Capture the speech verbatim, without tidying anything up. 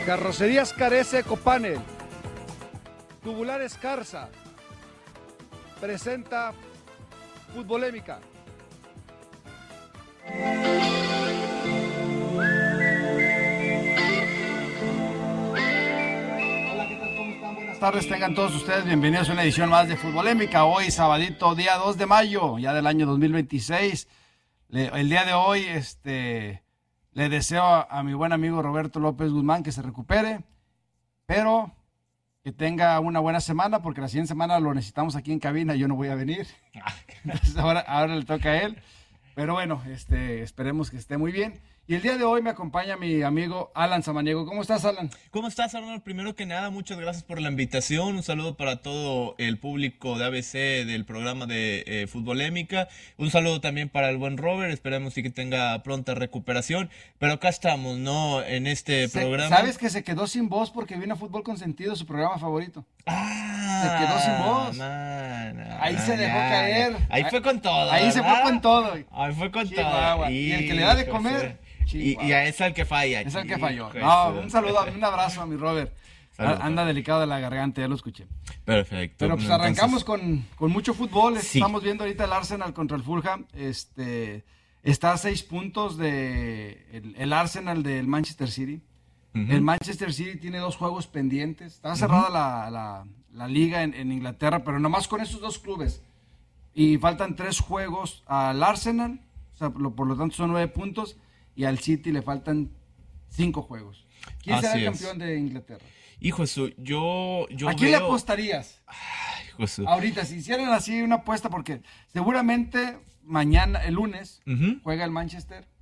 Carrocerías Carece Copanel, Tubular Escarza, presenta Futbolémica. Hola, ¿qué tal? ¿Cómo están? Buenas tardes, tengan todos ustedes bienvenidos a una edición más de Futbolémica. Hoy, sabadito, día dos de mayo, ya del año dos mil veintiséis. Le, el día de hoy, este, le deseo a, a mi buen amigo Roberto López Guzmán que se recupere, pero que tenga una buena semana, porque la siguiente semana lo necesitamos aquí en cabina, yo no voy a venir. Entonces ahora, ahora le toca a él. Pero bueno, este, esperemos que esté muy bien. Y el día de hoy me acompaña mi amigo Alan Samaniego. ¿Cómo estás, Alan? ¿Cómo estás, Arnold? Primero que nada, muchas gracias por la invitación. Un saludo para todo el público de A B C del programa de eh, Futbolémica. Un saludo también para el buen Robert. Esperemos sí que tenga pronta recuperación. Pero acá estamos, ¿no? En este Se, programa. ¿Sabes que se quedó sin voz porque vino a Fútbol Consentido, su programa favorito? Ah, se quedó sin voz. Man, ahí man, se dejó ya, caer. Ya. Ahí fue con todo. Ahí ¿verdad? se fue con todo. Ahí fue con Chihuahua. todo. Y el que le da de Hijo, comer. Y, y a ese es el que falla. Es el que falló. Hijo, No, eso. un saludo, un abrazo a mi Robert. Saludos. Anda delicado de la garganta, ya lo escuché. Perfecto. Pero pues Entonces, arrancamos con, con mucho fútbol. Sí. Estamos viendo ahorita el Arsenal contra el Fulham. Este, está a seis puntos de el, el Arsenal del Manchester City. Uh-huh. El Manchester City tiene dos juegos pendientes. Está cerrada uh-huh. la, la, la liga en, en Inglaterra, pero nomás con esos dos clubes. Y faltan tres juegos al Arsenal, o sea, por lo, por lo tanto son nueve puntos. Y al City le faltan cinco juegos. ¿Quién Así será el es. campeón de Inglaterra? Hijo eso, yo, yo ¿A quién veo... le apostarías? Ay, hijo eso. Ahorita, si hicieran así una apuesta, porque seguramente mañana, el lunes, Uh-huh. juega el Manchester